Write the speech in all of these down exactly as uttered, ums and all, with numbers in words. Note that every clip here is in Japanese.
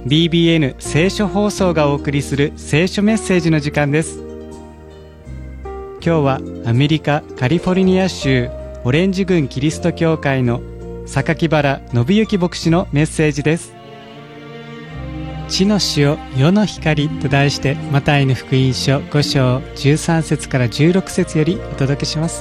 ビービーエヌ 聖書放送がお送りする聖書メッセージの時間です。今日はアメリカカリフォルニア州オレンジ郡キリスト教会の榊原信之牧師のメッセージです。地の塩、世の光と題して、マタイの福音書ご章じゅうさん節からじゅうろく節よりお届けします。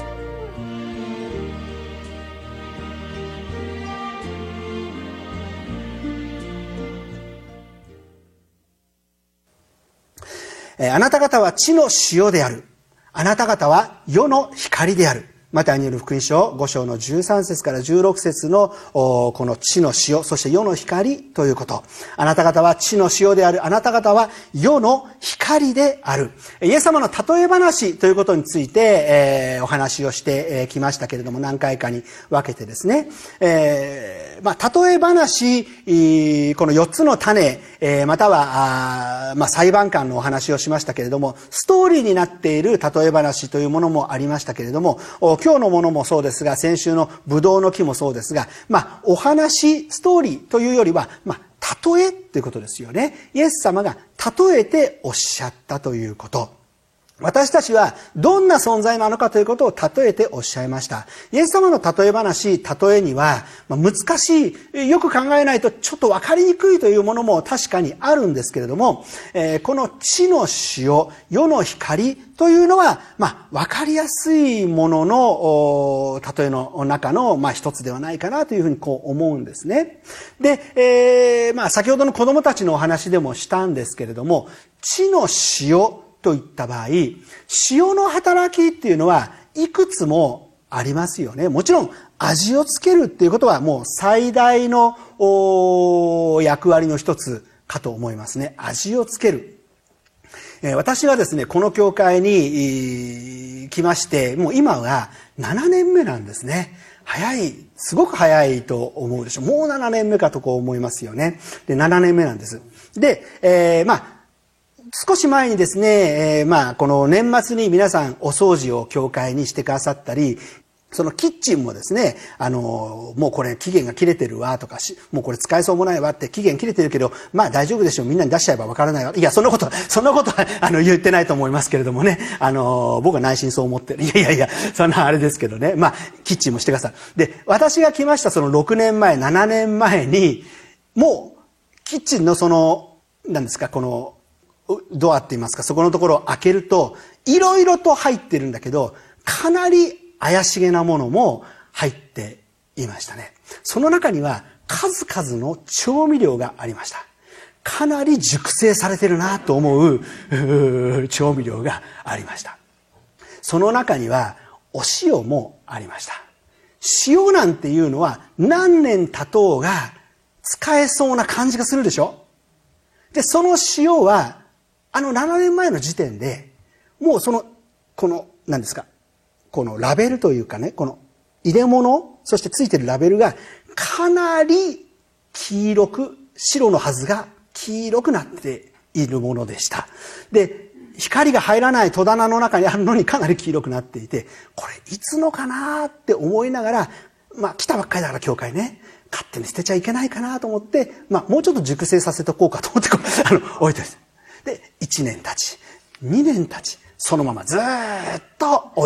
あなた方は地の塩である。あなた方は世の光である。マタイによる福音書ご章のじゅうさん節からじゅうろく節のこの地の塩、そして世の光ということ。あなた方は地の塩である。あなた方は世の光である。イエス様の例え話ということについて、えー、お話をしてきましたけれども、何回かに分けてですね、えーまあ、例え話、このよっつの種、えー、またはあ、まあ、裁判官のお話をしましたけれども、ストーリーになっている例え話というものもありましたけれども、今日のものもそうですが、先週のブドウの木もそうですが、まあ、お話、ストーリーというよりは、まあ、例えということですよね。イエス様が例えておっしゃったということ。私たちはどんな存在なのかということを例えておっしゃいました。イエス様の例え話、例えには難しい、よく考えないとちょっと分かりにくいというものも確かにあるんですけれども、この地の塩、世の光というのは、まあ、分かりやすいものの例えの中の、まあ、一つではないかなというふうにこう思うんですね。で、えー、まあ、先ほどの子供たちのお話でもしたんですけれども、地の塩といった場合、塩の働きっていうのはいくつもありますよね。もちろん味をつけるっていうことはもう最大の役割の一つかと思いますね。味をつける。私はですね、この教会に来まして、もう今はななねんめなんですね。早い、すごく早いと思うでしょう。もうななねんめかとこう思いますよね。で、ななねんめなんです。で、えー、まあ少し前にですね、えー、まあこの年末に皆さんお掃除を教会にしてくださったり、そのキッチンもですね、あのもうこれ期限が切れてるわとか、もうこれ使えそうもないわって、期限切れてるけどまあ大丈夫でしょう、みんなに出しちゃえばわからないわ。いや、そんなことそんなことはあの言ってないと思いますけれどもね、あの僕は内心そう思ってる。いやいやいや、そんなあれですけどね。まあキッチンもしてください。で、私が来ましたそのろくねんまえ、ななねんまえにもうキッチンのその何ですか、このドアって言いますか、そこのところを開けるといろいろと入ってるんだけど、かなり怪しげなものも入っていましたね。その中には数々の調味料がありました。かなり熟成されてるなと思う調味料がありました。その中にはお塩もありました。塩なんていうのは何年経とうが使えそうな感じがするでしょ。で、その塩はあのななねんまえの時点でもうそのこの何ですか、このラベルというかね、この入れ物、そしてついてるラベルがかなり黄色く、白のはずが黄色くなっているものでした。で、光が入らない戸棚の中にあるのにかなり黄色くなっていて、これいつのかなって思いながら、まあ来たばっかりだから教会ね、勝手に捨てちゃいけないかなと思って、まあもうちょっと熟成させとこうかと思ってこうあの置いてる。で、いちねん経ち、にねん経ち、そのままずーっと置いて